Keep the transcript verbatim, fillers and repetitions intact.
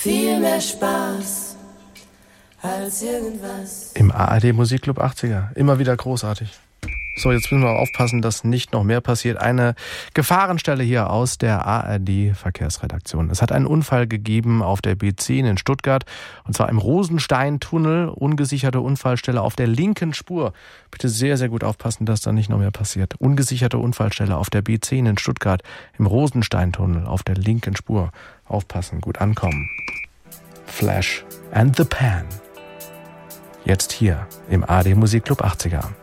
viel mehr Spaß als irgendwas. Im A R D Musikclub achtziger. Immer wieder großartig. So, jetzt müssen wir aufpassen, dass nicht noch mehr passiert. Eine Gefahrenstelle hier aus der A R D-Verkehrsredaktion. Es hat einen Unfall gegeben auf der B zehn in Stuttgart, und zwar im Rosenstein-Tunnel, ungesicherte Unfallstelle auf der linken Spur. Bitte sehr, sehr gut aufpassen, dass da nicht noch mehr passiert. Ungesicherte Unfallstelle auf der B zehn in Stuttgart, im Rosenstein-Tunnel auf der linken Spur. Aufpassen, gut ankommen. Flash and the Pan. Jetzt hier im A R D Musikclub achtziger.